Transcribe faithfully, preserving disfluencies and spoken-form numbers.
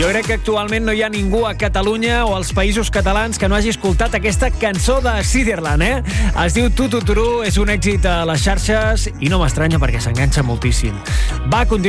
Jo crec que actualment no hi ha ningú a Catalunya o als països catalans que no hagi escoltat aquesta cançó de Ciderland, eh? Es diu Tu Tu Turu, és un èxit a les xarxes i no m'estranya perquè s'enganxa moltíssim. Va, continuem.